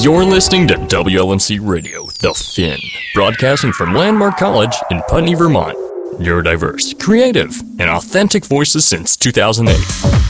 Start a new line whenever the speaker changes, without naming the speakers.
You're listening to WLMC Radio, The Finn, broadcasting from Landmark College in Putney, Vermont. Neurodiverse, creative, and authentic voices since 2008.